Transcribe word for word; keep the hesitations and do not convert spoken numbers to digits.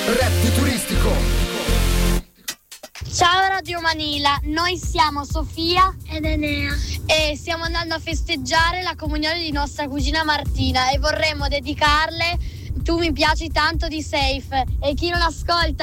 Rap futuristico. Ciao Radio Manila, noi siamo Sofia ed Enea e stiamo andando a festeggiare la comunione di nostra cugina Martina e vorremmo dedicarle Tu mi piaci tanto di Safe, e chi non ascolta